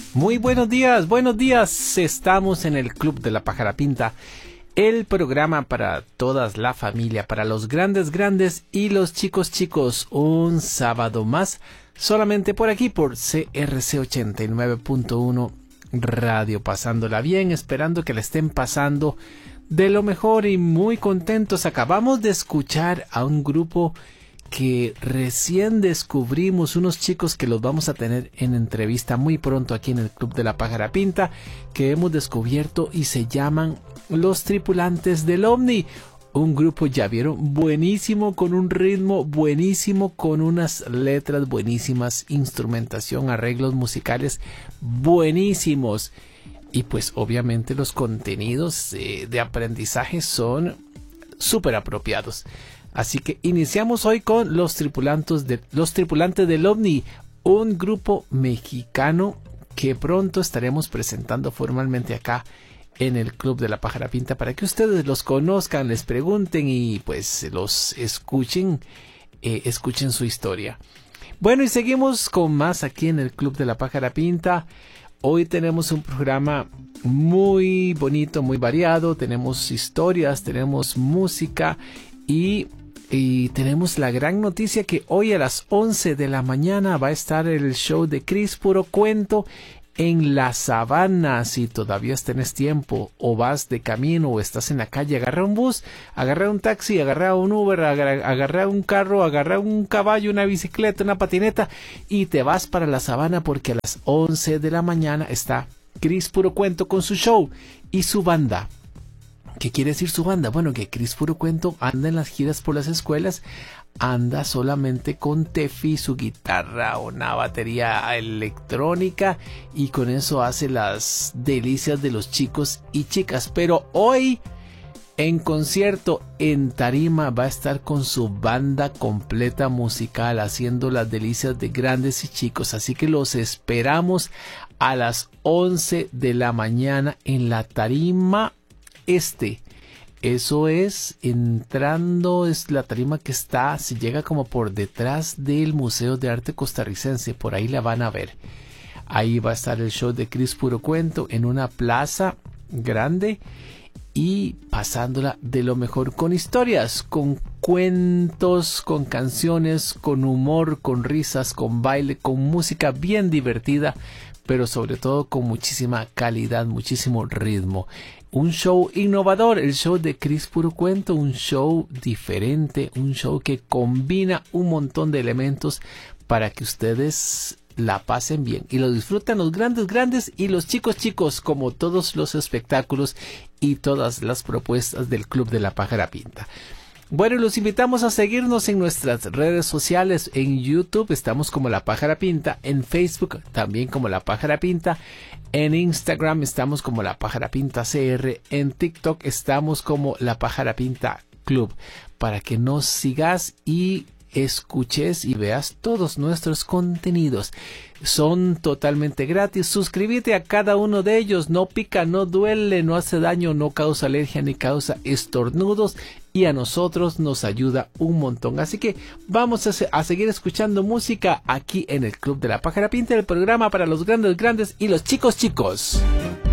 Muy buenos días. Estamos en el Club de la Pájara Pinta, el programa para toda la familia, para los grandes y los chicos. Un sábado más, solamente por aquí, por CRC 89.1 Radio, pasándola bien, esperando que la estén pasando de lo mejor y muy contentos. Acabamos de escuchar a un grupo que recién descubrimos, unos chicos que los vamos a tener en entrevista muy pronto aquí en el Club de la Pájara Pinta, que hemos descubierto y se llaman Los Tripulantes del OVNI. Un grupo, ya vieron, buenísimo, con un ritmo buenísimo, con unas letras buenísimas, instrumentación, arreglos musicales buenísimos. Y pues obviamente los contenidos de aprendizaje son súper apropiados. Así que iniciamos hoy con los tripulantes del OVNI, un grupo mexicano que pronto estaremos presentando formalmente acá en el Club de la Pájara Pinta para que ustedes los conozcan, les pregunten y pues los escuchen su historia. Bueno, y seguimos con más aquí en el Club de la Pájara Pinta. Hoy tenemos un programa muy bonito, muy variado. Tenemos historias, tenemos música y tenemos la gran noticia que hoy a las 11 de la mañana va a estar el show de Cris Puro Cuento en La Sabana. Si todavía tenés tiempo o vas de camino o estás en la calle, agarra un bus, agarra un taxi, agarra un Uber, agarra un carro, agarra un caballo, una bicicleta, una patineta y te vas para La Sabana, porque a las 11 de la mañana está Cris Puro Cuento con su show y su banda. ¿Qué quiere decir su banda? Bueno, que Cris Puro Cuento anda en las giras por las escuelas, anda solamente con Tefi, su guitarra, una batería electrónica, y con eso hace las delicias de los chicos y chicas. Pero hoy, en concierto, en tarima, va a estar con su banda completa musical, haciendo las delicias de grandes y chicos. Así que los esperamos a las 11 de la mañana en la tarima. Eso es entrando, es la tarima que está, se llega como por detrás del Museo de Arte Costarricense, por ahí la van a ver. Ahí va a estar el show de Cris Puro Cuento en una plaza grande y pasándola de lo mejor, con historias, con cuentos, con canciones, con humor, con risas, con baile, con música bien divertida, pero sobre todo con muchísima calidad, muchísimo ritmo. Un show innovador, el show de Cris Puro Cuento, un show diferente, un show que combina un montón de elementos para que ustedes la pasen bien y lo disfruten los grandes y los chicos, como todos los espectáculos y todas las propuestas del Club de la Pájara Pinta. Bueno, los invitamos a seguirnos en nuestras redes sociales. En YouTube estamos como La Pájara Pinta, en Facebook también como La Pájara Pinta, en Instagram estamos como La Pájara Pinta CR, en TikTok estamos como La Pájara Pinta Club, para que nos sigas y escuches y veas todos nuestros contenidos. Son totalmente gratis. Suscríbete a cada uno de ellos. No pica, no duele, no hace daño, no causa alergia ni causa estornudos, y a nosotros nos ayuda un montón. Así que vamos a seguir escuchando música aquí en el Club de la Pájara Pinta, el programa para los grandes y los chicos.